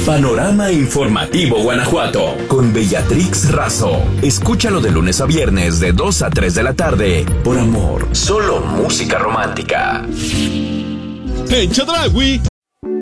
Panorama Informativo Guanajuato con Bellatrix Razo. Escúchalo de lunes a viernes de 2 a 3 de la tarde. Por amor, solo música romántica. En Chedraui